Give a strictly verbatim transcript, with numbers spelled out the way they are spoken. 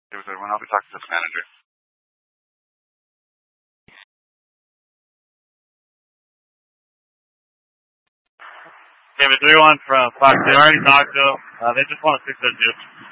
It was everyone. I'll be talking to the manager. David three one from Fox. They already talked to them. Uh, they just want to fix their juice.